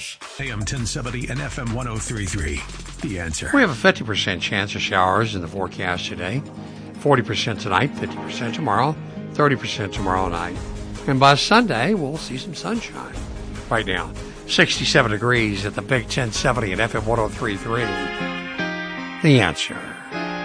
showers. AM 1070 and FM 1033. The Answer. We have a 50% chance of showers in the forecast today. 40% tonight, 50% tomorrow, 30% tomorrow night. And by Sunday, we'll see some sunshine. Right now, 67 degrees at the Big 1070 and FM 1033. The Answer.